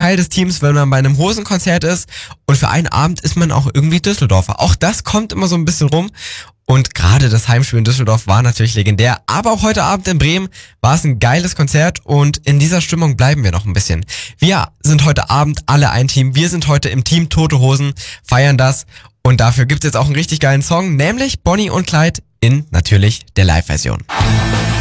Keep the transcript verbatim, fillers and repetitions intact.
Teil des Teams, wenn man bei einem Hosenkonzert ist und für einen Abend ist man auch irgendwie Düsseldorfer. Auch das kommt immer so ein bisschen rum. Und gerade das Heimspiel in Düsseldorf war natürlich legendär. Aber auch heute Abend in Bremen war es ein geiles Konzert und in dieser Stimmung bleiben wir noch ein bisschen. Wir sind heute Abend alle ein Team. Wir sind heute im Team Tote Hosen, feiern das. Und dafür gibt es jetzt auch einen richtig geilen Song, nämlich Bonnie und Clyde in natürlich der Live-Version.